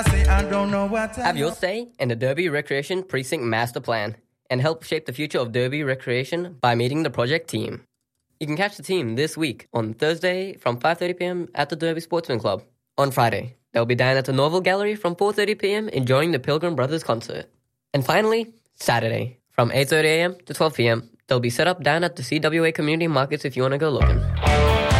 Have your say in the Derby Recreation Precinct Master Plan and help shape the future of Derby Recreation by meeting the project team. You can catch the team this week on Thursday from 5:30 p.m. at the Derby Sportsman Club. On Friday, they'll be down at the Norval Gallery from 4:30 p.m. enjoying the Pilgrim Brothers concert. And finally, Saturday, from 8:30 a.m. to 12 p.m., they'll be set up down at the CWA Community Markets if you want to go looking.